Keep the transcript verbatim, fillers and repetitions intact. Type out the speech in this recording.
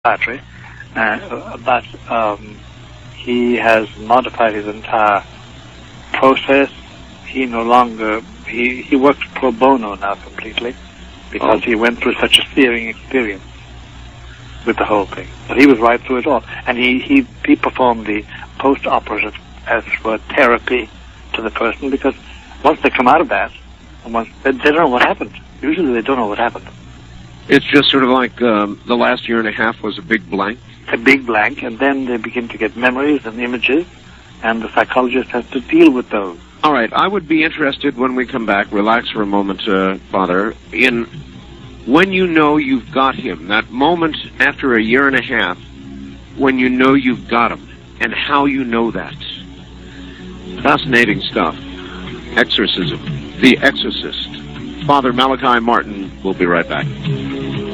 psychiatry, uh, but um, he has modified his entire process. He no longer, he, he works pro bono now completely, because oh. he went through such a searing experience with the whole thing. But he was right through it all. And he, he, he performed the post-operative, as it were, therapy to the person, because once they come out of that, and once, they, they don't know what happened. Usually they don't know what happened. It's just sort of like um, the last year and a half was a big blank? A big blank, and then they begin to get memories and images, and the psychologist has to deal with those. All right, I would be interested when we come back, relax for a moment, uh, Father, in when you know you've got him, that moment after a year and a half, when you know you've got him, and how you know that. Fascinating stuff. Exorcism. The Exorcist. Father Malachi Martin will be right back.